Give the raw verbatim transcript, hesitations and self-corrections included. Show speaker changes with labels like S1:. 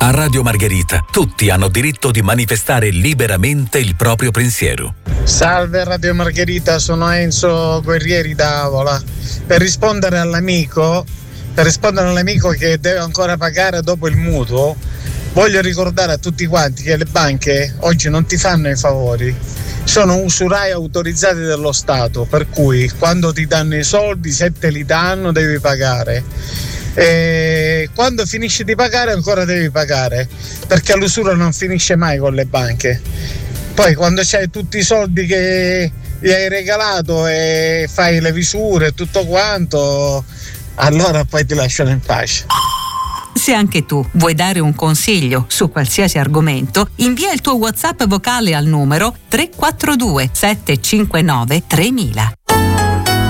S1: A Radio Margherita tutti hanno diritto di manifestare liberamente il proprio pensiero.
S2: Salve Radio Margherita, sono Enzo Guerrieri da Avola. Per rispondere all'amico, per rispondere all'amico che deve ancora pagare dopo il mutuo, voglio ricordare a tutti quanti che le banche oggi non ti fanno i favori, sono usurai autorizzati dallo Stato, per cui quando ti danno i soldi, se te li danno devi pagare. E quando finisci di pagare ancora devi pagare, perché l'usura non finisce mai con le banche. Poi quando c'hai tutti i soldi che gli hai regalato e fai le visure e tutto quanto, allora poi ti lasciano in pace.
S3: Se anche tu vuoi dare un consiglio su qualsiasi argomento, invia il tuo WhatsApp vocale al numero tre quattro due sette cinque nove tre mila.